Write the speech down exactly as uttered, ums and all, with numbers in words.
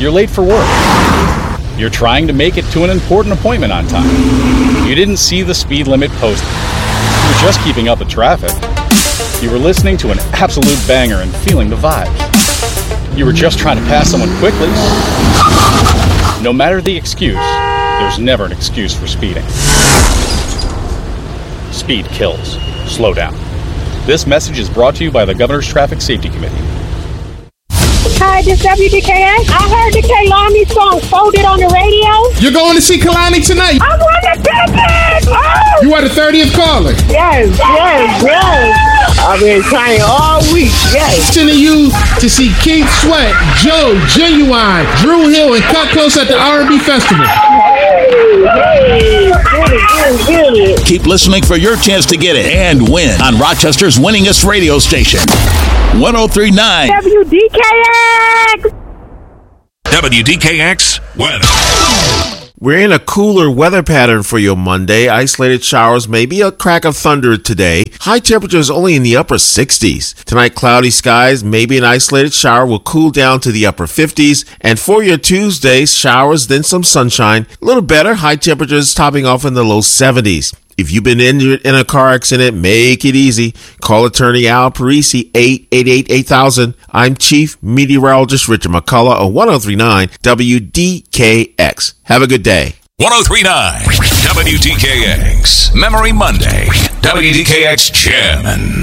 You're late for work. You're trying to make it to an important appointment on time. You didn't see the speed limit posted. You were just keeping up with traffic. You were listening to an absolute banger and feeling the vibes. You were just trying to pass someone quickly. No matter the excuse, there's never an excuse for speeding. Speed kills. Slow down. This message is brought to you by the Governor's Traffic Safety Committee. Hi, this is W D K S. I heard the Kehlani song folded on the radio. You're going to see Kehlani tonight. I want to ticket! Oh! You are the thirtieth caller. Yes, yes, yes. I've been trying all week, yes. Sending you to see Keith Sweat, Joe, Genuine, Drew Hill, and Cut Close at the R and B Festival. Hey, hey, get it. Keep listening for your chance to get it and win on Rochester's winningest radio station. one oh three point nine W D K X. W D K X weather. We're in a cooler weather pattern for your Monday. Isolated showers, maybe a crack of thunder today. High temperatures only in the upper sixties. Tonight, cloudy skies, maybe an isolated shower will cool down to the upper fifties. And for your Tuesday, showers, then some sunshine. A little better, high temperatures topping off in the low seventies. If you've been injured in a car accident, make it easy. Call attorney Al Parisi, eight eight eight, eight thousand. I'm Chief Meteorologist Richard McCullough on one oh three point nine W D K X. Have a good day. one oh three point nine W D K X. Memory Monday. W D K X Chairman.